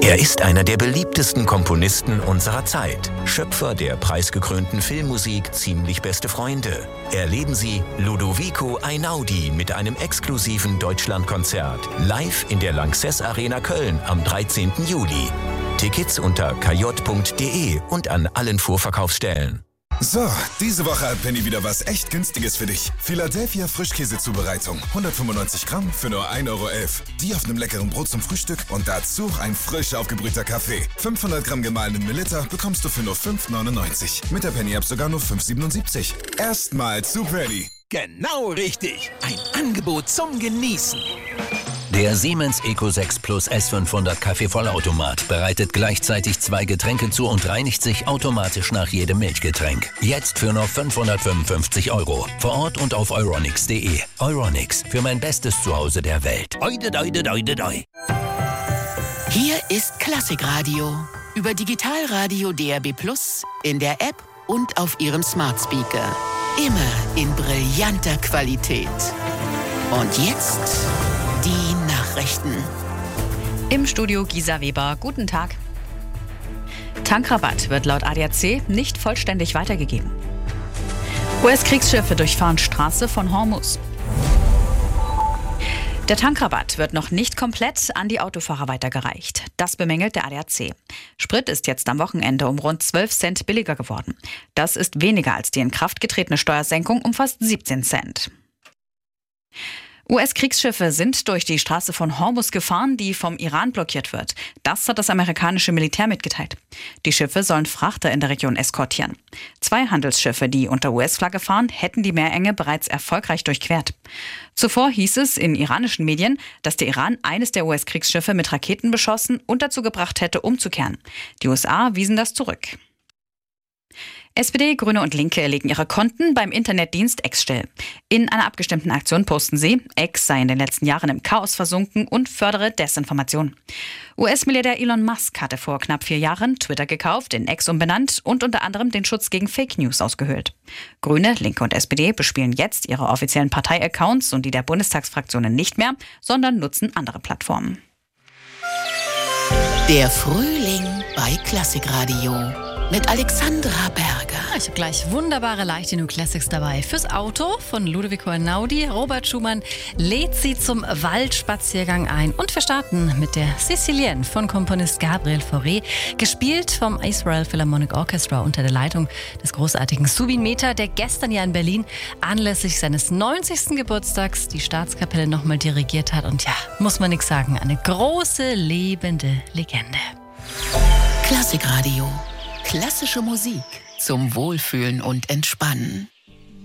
Er ist einer der beliebtesten Komponisten unserer Zeit. Schöpfer der preisgekrönten Filmmusik Ziemlich beste Freunde. Erleben Sie Ludovico Einaudi mit einem exklusiven Deutschlandkonzert. Live in der Lanxess Arena Köln am 13. Juli. Tickets unter kj.de und an allen Vorverkaufsstellen. So, diese Woche hat Penny wieder was echt Günstiges für dich. Philadelphia Frischkäsezubereitung. 195 Gramm für nur 1,11 €. Die auf einem leckeren Brot zum Frühstück und dazu ein frisch aufgebrühter Kaffee. 500 Gramm gemahlenen Melitta bekommst du für nur 5,99 €. Mit der Penny-App sogar nur 5,77 €. Erstmal zu Penny. Genau richtig. Ein Angebot zum Genießen. Der Siemens Eco 6 Plus S500 Kaffeevollautomat bereitet gleichzeitig 2 Getränke zu und reinigt sich automatisch nach jedem Milchgetränk. Jetzt für nur 555 €. Vor Ort und auf euronics.de. Euronics, für mein bestes Zuhause der Welt. Oide, doide, doide, doi. Hier ist Klassikradio. Über Digitalradio DAB+, in der App und auf Ihrem Smart Speaker. Immer in brillanter Qualität. Und jetzt die Nachrichten. Im Studio Gisa Weber. Guten Tag. Tankrabatt wird laut ADAC nicht vollständig weitergegeben. US-Kriegsschiffe durchfahren Straße von Hormuz. Der Tankrabatt wird noch nicht komplett an die Autofahrer weitergereicht. Das bemängelt der ADAC. Sprit ist jetzt am Wochenende um rund 12 Cent billiger geworden. Das ist weniger als die in Kraft getretene Steuersenkung um fast 17 Cent. US-Kriegsschiffe sind durch die Straße von Hormuz gefahren, die vom Iran blockiert wird. Das hat das amerikanische Militär mitgeteilt. Die Schiffe sollen Frachter in der Region eskortieren. 2 Handelsschiffe, die unter US-Flagge fahren, hätten die Meerenge bereits erfolgreich durchquert. Zuvor hieß es in iranischen Medien, dass der Iran eines der US-Kriegsschiffe mit Raketen beschossen und dazu gebracht hätte, umzukehren. Die USA wiesen das zurück. SPD, Grüne und Linke legen ihre Konten beim Internetdienst X still. In einer abgestimmten Aktion posten sie, X sei in den letzten Jahren im Chaos versunken und fördere Desinformation. US-Milliardär Elon Musk hatte vor knapp 4 Jahren Twitter gekauft, in X umbenannt und unter anderem den Schutz gegen Fake News ausgehöhlt. Grüne, Linke und SPD bespielen jetzt ihre offiziellen Parteiaccounts und die der Bundestagsfraktionen nicht mehr, sondern nutzen andere Plattformen. Der Frühling bei Klassikradio. Mit Alexandra Berger. Ich habe gleich wunderbare Leichte New Classics dabei. Fürs Auto von Ludovico Einaudi. Robert Schumann lädt sie zum Waldspaziergang ein. Und wir starten mit der Sicilienne von Komponist Gabriel Fauré, gespielt vom Israel Philharmonic Orchestra unter der Leitung des großartigen Zubin Mehta, der gestern ja in Berlin anlässlich seines 90. Geburtstags die Staatskapelle nochmal dirigiert hat. Und ja, muss man nichts sagen, eine große, lebende Legende. Klassikradio. Klassische Musik zum Wohlfühlen und Entspannen.